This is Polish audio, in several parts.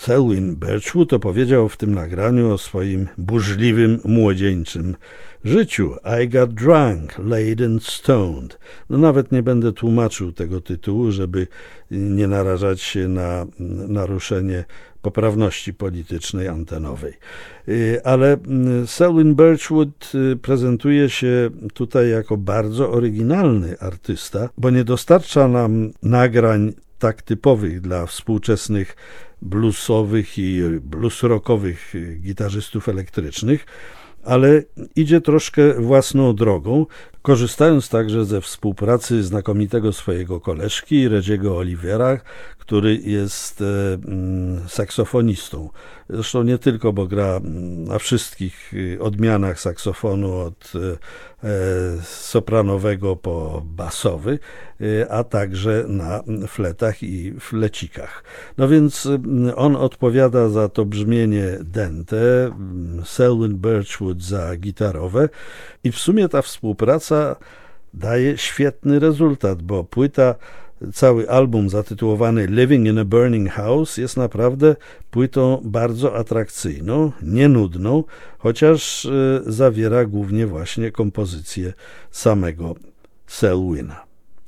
Selwyn Birchwood opowiedział w tym nagraniu o swoim burzliwym, młodzieńczym życiu. I got drunk, laid and stoned. No nawet nie będę tłumaczył tego tytułu, żeby nie narażać się na naruszenie poprawności politycznej antenowej. Ale Selwyn Birchwood prezentuje się tutaj jako bardzo oryginalny artysta, bo nie dostarcza nam nagrań tak typowych dla współczesnych bluesowych i blues-rockowych gitarzystów elektrycznych, ale idzie troszkę własną drogą, korzystając także ze współpracy znakomitego swojego koleżki, Reggie'ego Olivera, który jest saksofonistą. Zresztą nie tylko, bo gra na wszystkich odmianach saksofonu, od sopranowego po basowy, a także na fletach i flecikach. No więc on odpowiada za to brzmienie dente, Selwyn Birchwood za gitarowe i w sumie ta współpraca daje świetny rezultat, bo płyta, cały album zatytułowany Living in a Burning House jest naprawdę płytą bardzo atrakcyjną, nienudną, chociaż zawiera głównie właśnie kompozycje samego Selwyna.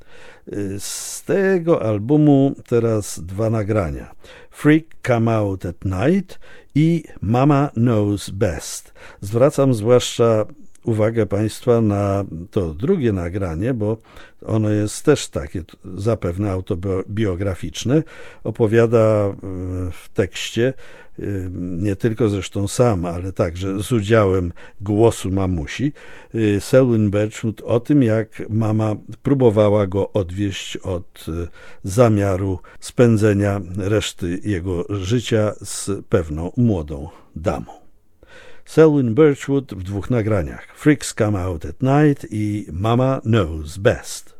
Z tego albumu teraz dwa nagrania. Freak Come Out at Night i Mama Knows Best. Zwracam zwłaszcza uwagę Państwa na to drugie nagranie, bo ono jest też takie zapewne autobiograficzne. Opowiada w tekście, nie tylko zresztą sam, ale także z udziałem głosu mamusi, Selwyn Birchwood o tym, jak mama próbowała go odwieść od zamiaru spędzenia reszty jego życia z pewną młodą damą. Selwyn Birchwood w dwóch nagraniach. Freaks Come Out at Night i Mama Knows Best.